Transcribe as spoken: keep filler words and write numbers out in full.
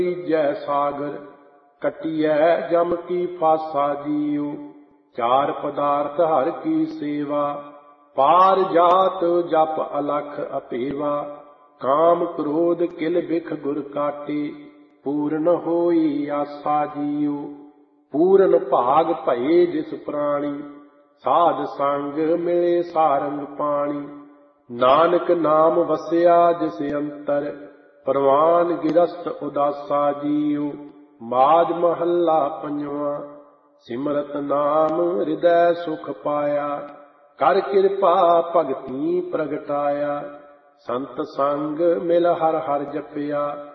जय सागर कटिया जम की फासा जियो। चार पदार्थ हर की सेवा पार जात जप अलख अपेवा। काम क्रोध किल बिख गुर काटे पूर्ण होई आसा जियो। पूर्ण भाग भये जिस प्राणी साध संग मिले सारंग पाणी। नानक नाम वसिया जिस अंतर परवान गिरस्त उदासा जियो। माज महला पंजवा सिमरत नाम हृदय सुख पाया। कर कृपा भगति प्रगटाया संत संग मिल हर हर जपिया।